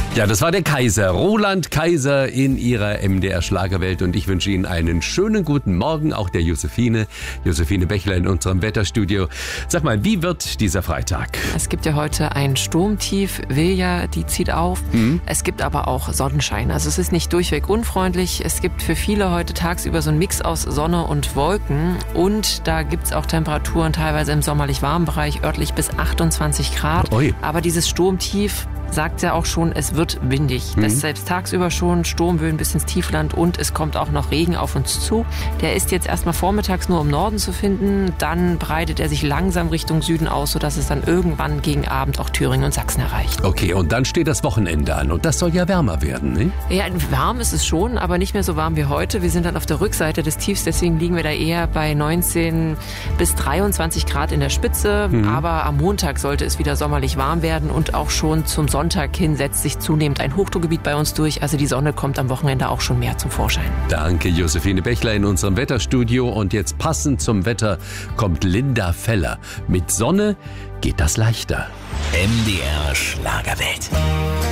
Ja, das war der Kaiser, Roland Kaiser in ihrer MDR Schlagerwelt und ich wünsche Ihnen einen schönen guten Morgen, auch der Josephine Bechler in unserem Wetterstudio. Sag mal, wie wird dieser Freitag? Es gibt ja heute ein Sturmtief, Vilja, die zieht auf. Es gibt aber auch Sonnenschein, also es ist nicht durchweg unfreundlich. Es gibt für viele heute tagsüber so einen Mix aus Sonne und Wolken und da gibt's auch Temperaturen teilweise im sommerlich warmen Bereich, örtlich bis 28 Grad. Ui. Aber dieses Sturmtief sagt ja auch schon, es wird windig. Das selbst tagsüber schon, Sturmböen bis ins Tiefland und es kommt auch noch Regen auf uns zu. Der ist jetzt erstmal vormittags nur im Norden zu finden, dann breitet er sich langsam Richtung Süden aus, sodass es dann irgendwann gegen Abend auch Thüringen und Sachsen erreicht. Okay, und dann steht das Wochenende an und das soll ja wärmer werden, ne? Ja, warm ist es schon, aber nicht mehr so warm wie heute. Wir sind dann auf der Rückseite des Tiefs, deswegen liegen wir da eher bei 19 bis 23 Grad in der Spitze. Aber am Montag sollte es wieder sommerlich warm werden und auch schon zum Sonntag hin setzt sich zunehmend ein Hochdruckgebiet bei uns durch. Also die Sonne kommt am Wochenende auch schon mehr zum Vorschein. Danke, Josephine Bechler in unserem Wetterstudio. Und jetzt passend zum Wetter kommt Linda Feller. Mit Sonne geht das leichter. MDR Schlagerwelt.